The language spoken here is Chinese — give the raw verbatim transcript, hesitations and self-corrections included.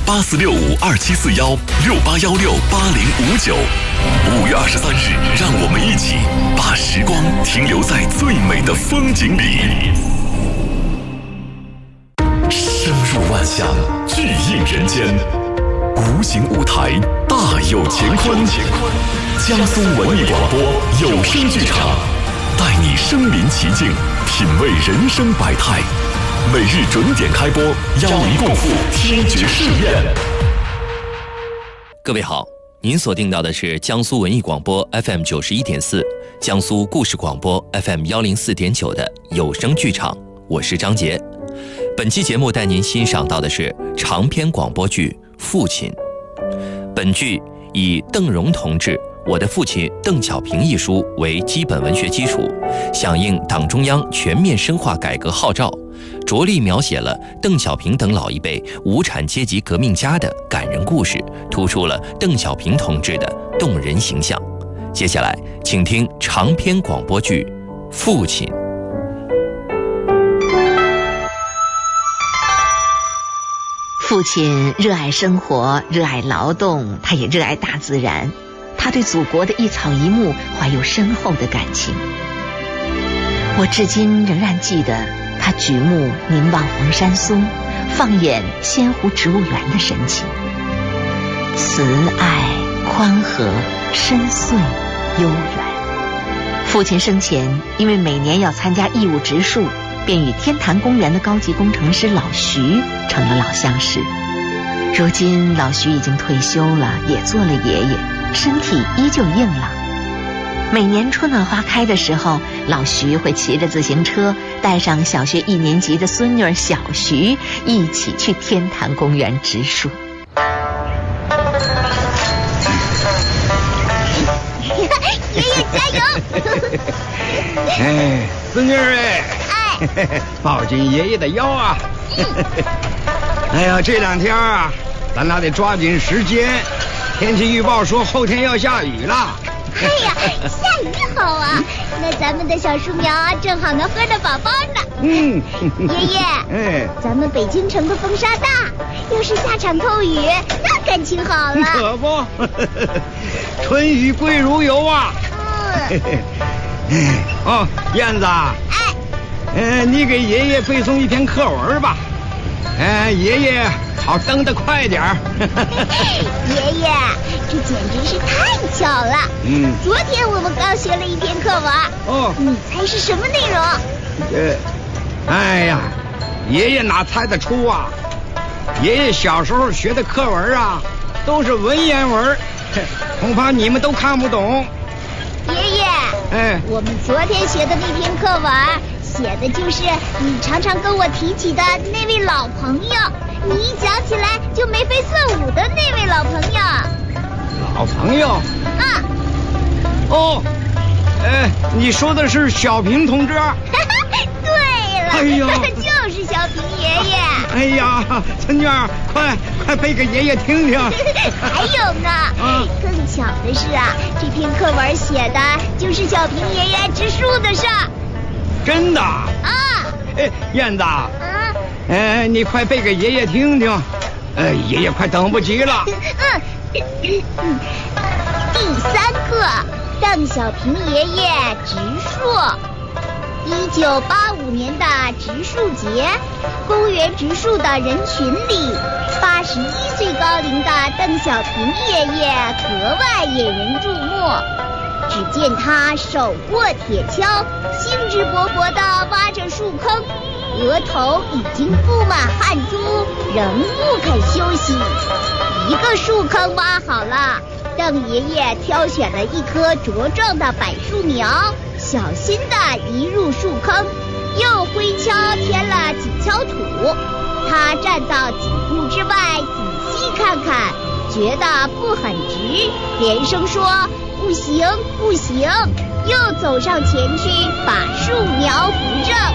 八四六五二七四幺六八幺六八零五九。五月二十三日，让我们一起把时光停留在最美的风景里。声入万象，巨映人间，无形舞台大有乾坤。江苏文艺广播有声剧场，带你身临其境，品味人生百态。每日准点开播，邀您共赴听觉盛宴。 各位好，您所听到的是江苏文艺广播 F M 九十一点四，江苏故事广播 F M 幺零四点九的有声剧场，我是张杰。本期节目带您欣赏到的是长篇广播剧《父亲》。本剧以邓荣同志《我的父亲邓小平》一书为基本文学基础，响应党中央全面深化改革号召，着力描写了邓小平等老一辈无产阶级革命家的感人故事，突出了邓小平同志的动人形象。接下来，请听长篇广播剧《父亲》。 父亲热爱生活，热爱劳动，他也热爱大自然。他对祖国的一草一木怀有深厚的感情。我至今仍然记得他举目凝望黄山松，放眼仙湖植物园的神情，慈爱、宽和、深邃、悠远。父亲生前因为每年要参加义务植树，便与天坛公园的高级工程师老徐成了老相识。如今老徐已经退休了，也做了爷爷，身体依旧硬朗。每年春暖花开的时候，老徐会骑着自行车，带上小学一年级的孙女儿小徐，一起去天坛公园植树。 爷爷加油！ 哎，孙女儿哎， 哎， 抱紧爷爷的腰啊！哎呀，这两天啊，咱俩得抓紧时间。天气预报说后天要下雨了。 哎呀，下雨好啊！那咱们的小树苗啊，正好能喝得饱饱的。 嗯， 爷爷， 哎， 咱们北京城的风沙大，要是下场透雨，那感情好了。 可不，春雨贵如油啊。 嗯。 哦，燕子。 哎。 呃，你给爷爷背诵一篇课文吧。哎，爷爷好登得快点儿。 爷爷，这简直是太巧了。 嗯， 昨天我们刚学了一篇课文。 哦， 你猜是什么内容？ 呃，哎呀，爷爷哪猜得出啊？爷爷小时候学的课文啊，都是文言文，恐怕你们都看不懂。 爷爷， 哎， 我们昨天学的那篇课文，写的就是你常常跟我提起的那位老朋友，你一讲起来就眉飞色舞的那位老朋友。 老朋友？ 啊。 哦，哎，你说的是小平同志？ 对了， 哎呦， 就是小平爷爷。 哎呀，孙女儿，快快背给爷爷听听。 还有呢， 啊， 更巧的是啊，这篇课文写的就是小平爷爷植树的事儿。 真的？ 啊。 哎，燕子。 啊。 哎，你快背给爷爷听听。哎，爷爷快等不及了。 嗯。嗯，第三课，邓小平爷爷植树。一九八五年的植树节，公园植树的人群里，八十一岁高龄的邓小平爷爷格外引人注目。只见他手握铁锹，兴致勃勃地挖着树坑，额头已经布满汗珠，仍不肯休息。一个树坑挖好了，邓爷爷挑选了一棵茁壮的柏树苗，小心地移入树坑，又挥锹填了几锹土。他站到几步之外，仔细看看，觉得不很直，连声说不行不行，又走上前去把树苗扶正。